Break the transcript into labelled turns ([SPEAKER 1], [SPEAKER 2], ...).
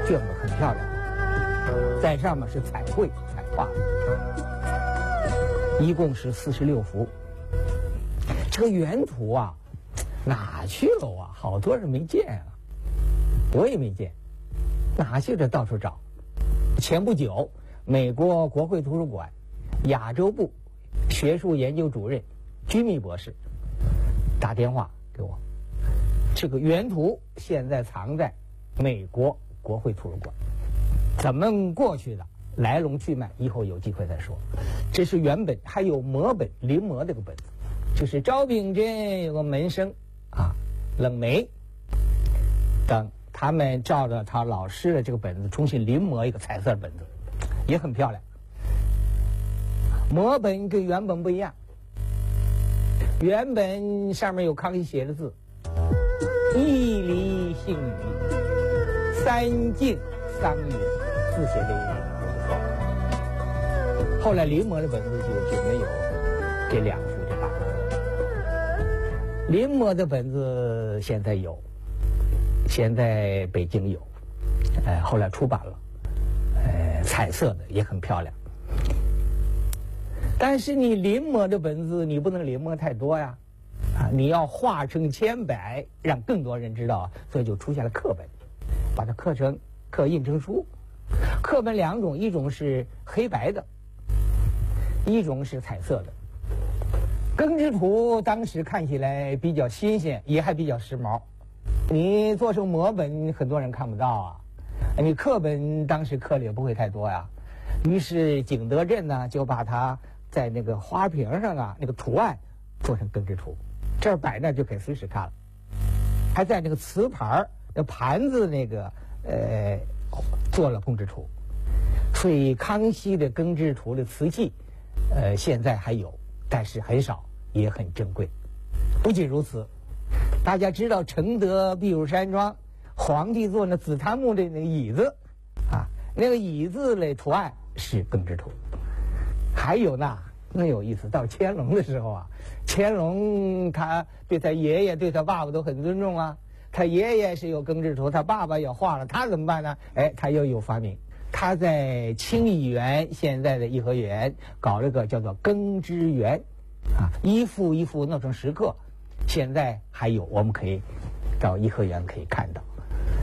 [SPEAKER 1] 镌刻很漂亮，在上面是彩绘彩画，一共是46幅。这个原图啊，哪去了啊？好多人没见啊，我也没见，哪去了？到处找。前不久，美国国会图书馆亚洲部学术研究主任居密博士打电话给我，这个原图现在藏在美国国会图书馆，怎么过去的，来龙去脉，以后有机会再说。这是原本，还有摹本临摹这个本子，就是赵秉贞有个门生啊，冷梅等，他们照着他老师的这个本子重新临摹一个彩色本子，也很漂亮。摹本跟原本不一样，原本上面有康熙写的字，一离姓羽，三敬桑榆，字写的不错。后来临摹的本子就没有这两幅这大幅。临摹的本子现在有，现在北京有，后来出版了，彩色的也很漂亮。但是你临摹的本子，你不能临摹太多呀，你要化成千百，让更多人知道，所以就出现了课本，把它刻印成书。课本两种，一种是黑白的，一种是彩色的。庚之图当时看起来比较新鲜，也还比较时髦。你做成摹本，很多人看不到啊。你课本当时刻的也不会太多呀。于是景德镇呢，就把它在那个花瓶上啊，那个图案做成庚之图，这儿摆那就可以随时看了。还在那个瓷盘那盘子那个做了庚之图，所以康熙的庚之图的瓷器，现在还有，但是很少，也很珍贵。不仅如此，大家知道承德避暑山庄皇帝坐那紫檀木的那个椅子啊，那个椅子的图案是庚之图。还有呢，那有意思，到乾隆的时候啊，乾隆他对他爷爷对他爸爸都很尊重啊，他爷爷是有庚之图，他爸爸也画了，他怎么办呢？他又有发明，他在清漪园现在的颐和园搞了个叫做庚之园啊，一幅一幅弄成石刻，现在还有，我们可以到颐和园可以看到。